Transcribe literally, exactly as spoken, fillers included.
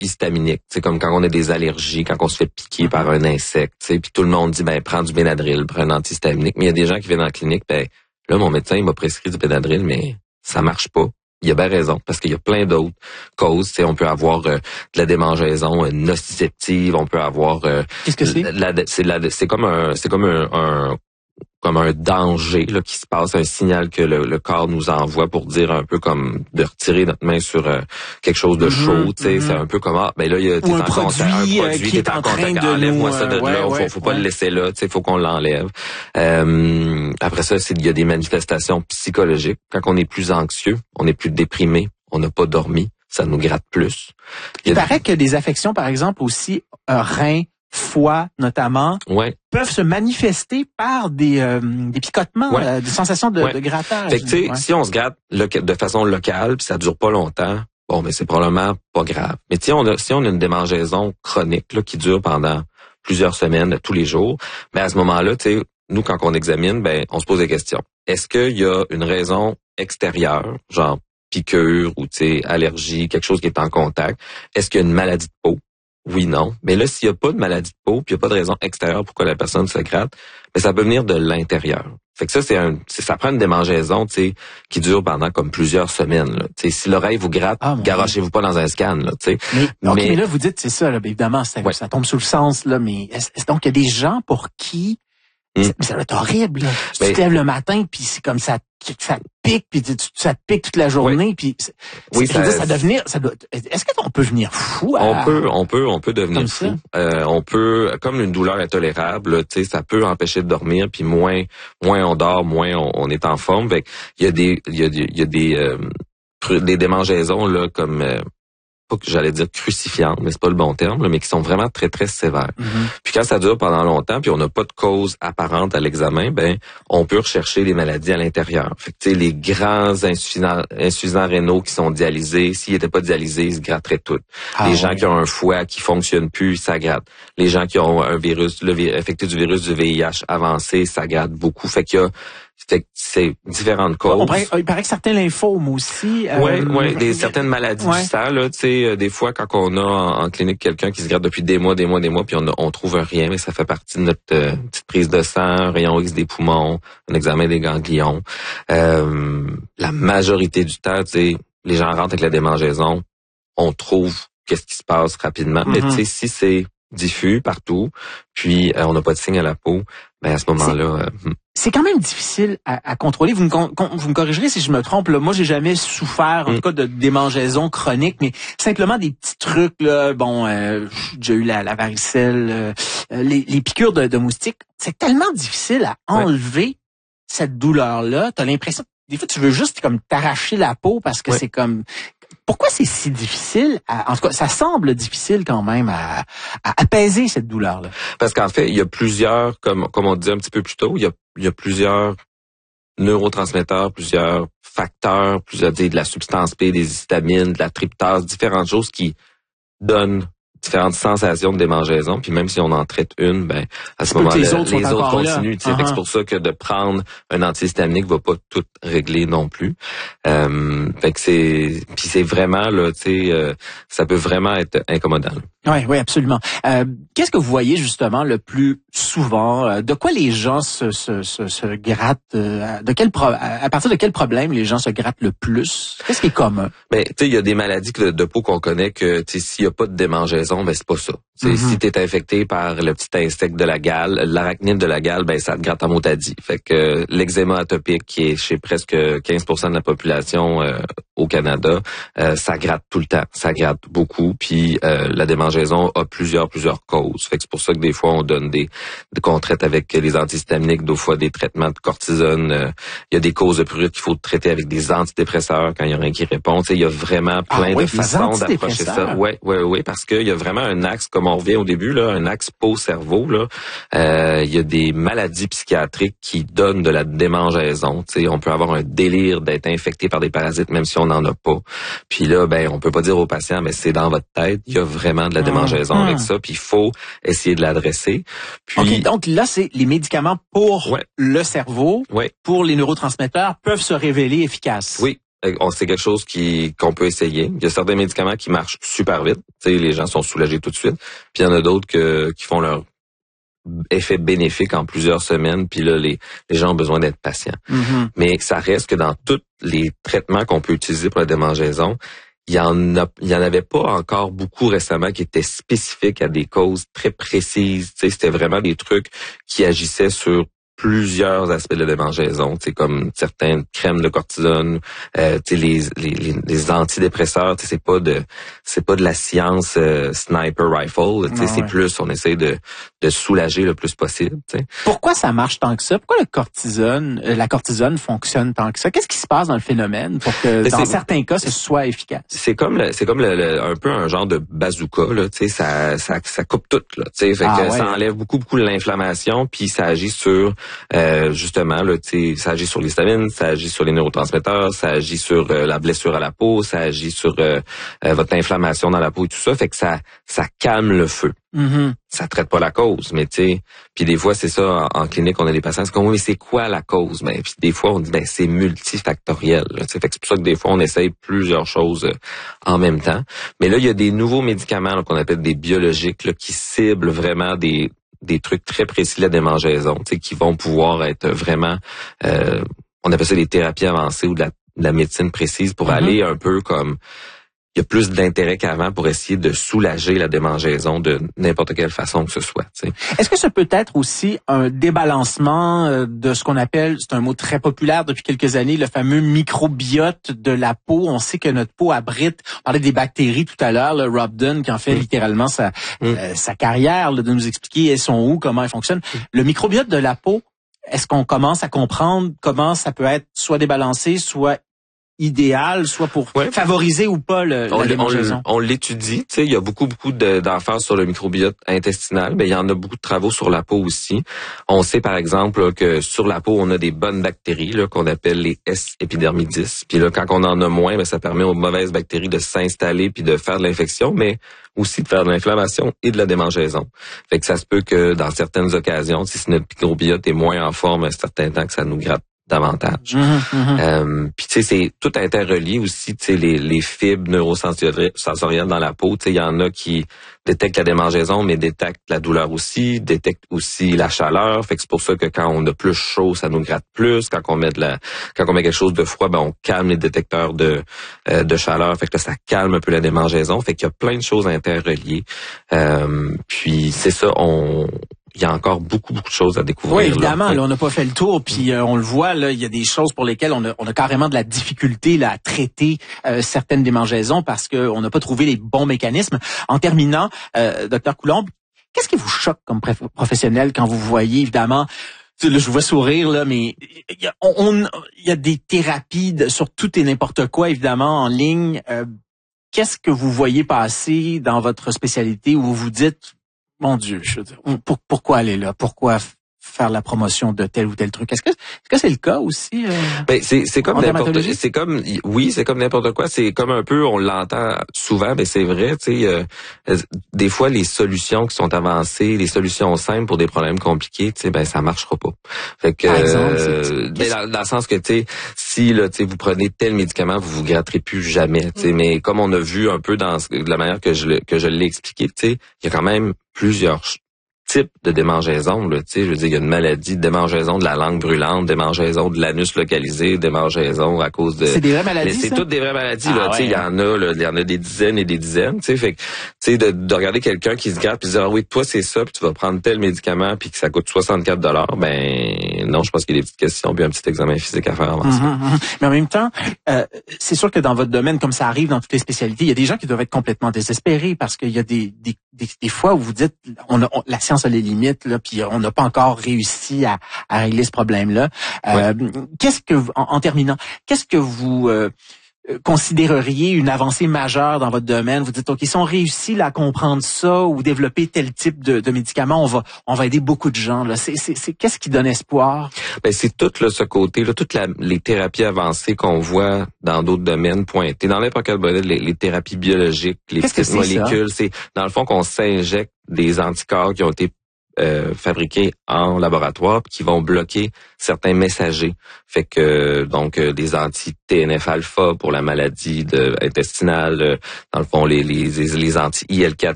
histaminiques. C'est comme quand on a des allergies, quand on se fait piquer par un insecte, tu sais, puis tout le monde dit, ben, prends du Benadryl, prends un antihistaminique. Mais il y a des gens qui viennent en clinique, ben, là, mon médecin, il m'a prescrit du Benadryl, mais ça marche pas. Il a bien raison, parce qu'il y a plein d'autres causes. Tu sais, on peut avoir euh, de la démangeaison euh, nociceptive, on peut avoir... Euh, Qu'est-ce que c'est? La, c'est, la, c'est comme un... C'est comme un, un comme un danger là qui se passe, un signal que le, le corps nous envoie pour dire un peu comme de retirer notre main sur euh, quelque chose de chaud, mm-hmm, tu sais, mm-hmm. C'est un peu comme ah, ben là il y a Ou un, en produit, contact, un produit euh, qui est en, en train de enlève-moi nous, ça de euh, là, ouais, faut, ouais, faut pas ouais. le laisser là, tu sais, faut qu'on l'enlève. Euh, après ça, c'est il y a des manifestations psychologiques. Quand on est plus anxieux, on est plus déprimé, on n'a pas dormi, ça nous gratte plus. Il, il paraît des... que des affections, par exemple aussi euh, reins, foie notamment, ouais. peuvent se manifester par des, euh, des picotements, ouais. euh, des sensations de, ouais. de grattage. Fait que, tu sais, ouais. si on se gratte loca- de façon locale, puis ça dure pas longtemps, bon, mais c'est probablement pas grave. Mais si on a, si on a une démangeaison chronique là, qui dure pendant plusieurs semaines, tous les jours, ben à ce moment-là, tu sais, nous, quand on examine, ben on se pose des questions. Est-ce qu'il y a une raison extérieure, genre piqûre ou, tu sais, allergie, quelque chose qui est en contact? Est-ce qu'il y a une maladie de peau? Oui, non. Mais là, s'il n'y a pas de maladie de peau, puis il n'y a pas de raison extérieure pourquoi la personne se gratte, mais ça peut venir de l'intérieur. Fait que ça, c'est un, c'est, ça prend une démangeaison, tu sais, qui dure pendant comme plusieurs semaines, là. Tu sais, si l'oreille vous gratte, ah, garochez-vous pas dans un scan, là, tu sais. Mais, mais... Okay, mais là, vous dites, c'est ça, là, évidemment, ça, ouais. ça tombe sous le sens, là, mais est-ce, donc, il y a des gens pour qui, mm. ça, ça va être horrible, là. Tu mais... te lèves le matin, puis c'est comme ça, ça pique, puis tu, ça te pique toute la journée, oui. Puis oui, ça, ça doit devenir, ça doit, est-ce qu'on peut venir fou? À... On peut, on peut, on peut devenir fou. Euh, on peut, comme une douleur intolérable, tu sais, ça peut empêcher de dormir, puis moins, moins on dort, moins on, on est en forme. Fait il y a des, il y a, il y a des, euh, des démangeaisons là comme euh, pas que j'allais dire crucifiantes, mais c'est pas le bon terme, là, mais qui sont vraiment très, très sévères. Mm-hmm. Puis quand ça dure pendant longtemps, puis on n'a pas de cause apparente à l'examen, ben on peut rechercher les maladies à l'intérieur. Fait que tu sais, les grands insuffisants, insuffisants rénaux qui sont dialysés, s'ils n'étaient pas dialysés, ils se gratteraient toutes. Ah, les gens oui. qui ont un foie qui fonctionne plus, ça gratte. Les gens qui ont un virus, le infecté du virus du V I H avancé, ça gratte beaucoup. Fait qu'il y a Fait que c'est différentes causes. Ouais, il paraît que certains lymphomes aussi. Euh, oui, oui, des certaines maladies ouais. du sang, là, tu sais, des fois quand on a en, en clinique quelqu'un qui se gratte depuis des mois, des mois, des mois, puis on, on trouve rien, mais ça fait partie de notre euh, petite prise de sang, un rayon X des poumons, un examen des ganglions. Euh, la majorité du temps, tu sais, les gens rentrent avec la démangeaison, on trouve qu'est-ce qui se passe rapidement. Mm-hmm. Mais tu sais, si c'est diffus partout, puis euh, on n'a pas de signe à la peau, ben à ce moment-là. C'est, euh, c'est quand même difficile à, à contrôler. Vous me, con, vous me corrigerez si je me trompe. Là. Moi, j'ai jamais souffert, en mm. tout cas, de démangeaison chronique, mais simplement des petits trucs. Là, bon, euh, j'ai déjà eu la, la varicelle, euh, les, les piqûres de, de moustiques. C'est tellement difficile à enlever ouais. cette douleur-là. T'as l'impression, des fois, tu veux juste comme t'arracher la peau parce que ouais. c'est comme. Pourquoi c'est si difficile, à, en tout cas, ça semble difficile quand même à, à apaiser cette douleur-là? Parce qu'en fait, il y a plusieurs, comme, comme on disait un petit peu plus tôt, il y a, il y a plusieurs neurotransmetteurs, plusieurs facteurs, plusieurs, de la substance P, des histamines, de la tryptase, différentes choses qui donnent différentes sensations de démangeaison, puis même si on en traite une, ben à ce moment-là, les autres, les autres continuent. Uh-huh. C'est pour ça que de prendre un antihistaminique va pas tout régler non plus. Euh, fait que c'est, puis c'est vraiment là, tu sais, euh, ça peut vraiment être incommodant. Oui, oui, absolument. Euh, qu'est-ce que vous voyez justement le plus souvent? De quoi les gens se se se, se grattent? De quel pro- à partir de quel problème les gens se grattent le plus? Qu'est-ce qui est commun? Ben, tu sais, il y a des maladies de, de peau qu'on connaît que, tu sais, s'il y a pas de démangeaison, ben c'est pas ça. Mm-hmm. Si t'es infecté par le petit insecte de la gale, l'arachnide de la gale, ben ça te gratte en motadie. Fait que euh, l'eczéma atopique, qui est chez presque quinze pour cent de la population euh, au Canada, euh, ça gratte tout le temps, ça gratte beaucoup. Puis euh, la démangeaison a plusieurs plusieurs causes. Fait que c'est pour ça que des fois on donne des, des qu'on traite avec les antihistaminiques, d'autres fois des traitements de cortisone. Euh, il y a des causes de prurite qu'il faut traiter avec des antidépresseurs quand il y a rien qui répond. Il y a vraiment plein ah, oui, de façons d'approcher ça. Ouais, ouais, ouais, parce qu'il y a vraiment un axe, comme on revient au début, là, un axe peau-cerveau. Là, euh, il y a des maladies psychiatriques qui donnent de la démangeaison. T'sais, on peut avoir un délire d'être infecté par des parasites, même si on n'en a pas. Puis là, ben, on peut pas dire au patient, mais c'est dans votre tête. Il y a vraiment de la démangeaison mmh. avec ça. Puis il faut essayer de l'adresser. Puis okay, donc là, c'est les médicaments pour ouais. le cerveau, ouais. pour les neurotransmetteurs, peuvent se révéler efficaces. Oui. c'est quelque chose qui qu'on peut essayer. Il y a certains médicaments qui marchent super vite. Tu sais, les gens sont soulagés tout de suite. Puis il y en a d'autres que, qui font leur effet bénéfique en plusieurs semaines. Puis là, les, les gens ont besoin d'être patients. Mm-hmm. Mais ça reste que dans tous les traitements qu'on peut utiliser pour la démangeaison, il y en a, il y en avait pas encore beaucoup récemment qui étaient spécifiques à des causes très précises. Tu sais, c'était vraiment des trucs qui agissaient sur plusieurs aspects de la démangeaison, tu sais, comme certaines crèmes de cortisone, euh, tu sais, les, les, les antidépresseurs, tu sais, c'est pas de, c'est pas de la science euh, sniper rifle, tu sais, c'est ouais. plus, on essaie de, de soulager le plus possible, tu sais. Pourquoi ça marche tant que ça? Pourquoi le cortisone, euh, la cortisone fonctionne tant que ça? Qu'est-ce qui se passe dans le phénomène pour que, dans certains cas, ce soit efficace? C'est comme, le, c'est comme le, le, un peu un genre de bazooka, là, tu sais, ça, ça, ça coupe tout, là, tu sais, fait ah, que ouais. ça enlève beaucoup, beaucoup de l'inflammation, puis ça agit sur Euh, justement, là, tu sais, ça agit sur l'histamine, ça agit sur les neurotransmetteurs, ça agit sur euh, la blessure à la peau, ça agit sur euh, euh, votre inflammation dans la peau et tout ça, fait que ça, ça calme le feu. Mm-hmm. Ça traite pas la cause, mais tu sais, puis des fois c'est ça en, en clinique, on a des patients, c'est comme oui, mais c'est quoi la cause? Ben puis des fois on dit ben c'est multifactoriel. Tu sais, fait que c'est pour ça que des fois on essaye plusieurs choses euh, en même temps. Mais là il y a des nouveaux médicaments là, qu'on appelle des biologiques là, qui ciblent vraiment des des trucs très précis de la démangeaison, tu sais, qui vont pouvoir être vraiment, euh, on appelle ça des thérapies avancées ou de la, de la médecine précise pour mm-hmm. aller un peu comme, il y a plus d'intérêt qu'avant pour essayer de soulager la démangeaison de n'importe quelle façon que ce soit. Tu sais. Est-ce que ça peut être aussi un débalancement de ce qu'on appelle, c'est un mot très populaire depuis quelques années, le fameux microbiote de la peau? On sait que notre peau abrite, on parlait des bactéries tout à l'heure, le Rob Dunn qui en fait mmh. littéralement sa, mmh. euh, sa carrière, là, de nous expliquer elles sont où, comment elles fonctionnent. Mmh. Le microbiote de la peau, est-ce qu'on commence à comprendre comment ça peut être soit débalancé, soit idéal, soit pour ouais. favoriser ou pas le, on, la démangeaison? On, on l'étudie, tu sais, il y a beaucoup, beaucoup de, d'affaires sur le microbiote intestinal, mais il y en a beaucoup de travaux sur la peau aussi. On sait, par exemple, là, que sur la peau, on a des bonnes bactéries, là, qu'on appelle les S. epidermidis. Puis là, quand on en a moins, ben, ça permet aux mauvaises bactéries de s'installer puis de faire de l'infection, mais aussi de faire de l'inflammation et de la démangeaison. Fait que ça se peut que dans certaines occasions, si notre microbiote est moins en forme un certain temps, que ça nous gratte davantage. Mmh, mmh. Euh, puis tu sais, c'est tout interrelié aussi, tu sais, les, les fibres neurosensorielles dans la peau, tu sais, il y en a qui détectent la démangeaison, mais détectent la douleur aussi, détectent aussi la chaleur. Fait que c'est pour ça que quand on a plus chaud, ça nous gratte plus. Quand on met de la, quand on met quelque chose de froid, ben on calme les détecteurs de euh, de chaleur. Fait que là, ça calme un peu la démangeaison. Fait qu'il y a plein de choses interreliées. Euh, puis c'est ça, on il y a encore beaucoup, beaucoup de choses à découvrir. Oui, évidemment, là, là on n'a pas fait le tour, puis euh, on le voit, là, il y a des choses pour lesquelles on a, on a carrément de la difficulté là, à traiter euh, certaines démangeaisons parce qu'on n'a pas trouvé les bons mécanismes. En terminant, euh, docteur Coulombe, qu'est-ce qui vous choque comme professionnel quand vous voyez, évidemment, là, je vous vois sourire, là, mais il y a, on, il y a des thérapies de, sur tout et n'importe quoi, évidemment, en ligne. Euh, qu'est-ce que vous voyez passer dans votre spécialité où vous vous dites, mon Dieu, je veux dire, pour, pourquoi aller là? Pourquoi faire la promotion de tel ou tel truc? Est-ce que est-ce que c'est le cas aussi? Euh, ben c'est c'est comme n'importe c'est comme oui, c'est comme n'importe quoi, c'est comme un peu on l'entend souvent, mais c'est vrai, tu sais euh, des fois les solutions qui sont avancées, les solutions simples pour des problèmes compliqués, tu sais ben ça marchera pas. Fait que Par exemple, euh, mais dans, dans le sens que tu sais si là tu sais vous prenez tel médicament, vous vous gratterez plus jamais, tu sais mm. mais comme on a vu un peu dans de la manière que je que je l'ai expliqué, tu sais, il y a quand même plusieurs types de démangeaison, là, tu sais, je veux dire, il y a une maladie de démangeaison de la langue brûlante, démangeaison de l'anus localisé, démangeaison à cause de... C'est des vraies maladies, C'est ça? toutes des vraies maladies, ah, là, ouais. tu sais, il y en a, là, il y en a des dizaines et des dizaines, tu sais, fait que, tu sais, de, de regarder quelqu'un qui se gratte puis de dire, ah oui, toi, c'est ça, puis tu vas prendre tel médicament puis que ça coûte soixante-quatre dollars, ben, non, je pense qu'il y a des petites questions puis un petit examen physique à faire avant mm-hmm, ça. Mm-hmm. Mais en même temps, euh, c'est sûr que dans votre domaine, comme ça arrive dans toutes les spécialités, il y a des gens qui doivent être complètement désespérés parce qu'il y a des, des, des, des fois où vous dites, on a, on, la science a les limites, là, puis on n'a pas encore réussi à, à régler ce problème-là. Euh, ouais. Qu'est-ce que, en, en terminant, qu'est-ce que vous euh, considéreriez une avancée majeure dans votre domaine? Vous dites, OK, si on réussit là, à comprendre ça ou développer tel type de, de médicament, on va on va aider beaucoup de gens. Là. C'est, c'est, c'est, qu'est-ce qui donne espoir? Ben, c'est tout là, ce côté, là, toutes la, les thérapies avancées qu'on voit dans d'autres domaines pointés. Dans n'importe quel domaine, les, les thérapies biologiques, les qu'est-ce petites que c'est, molécules, ça? c'est dans le fond qu'on s'injecte des anticorps qui ont été euh, fabriqués en laboratoire qui vont bloquer certains messagers. Fait que donc euh, des anti-T N F alpha pour la maladie de, intestinale, euh, dans le fond les les les anti-I L quatre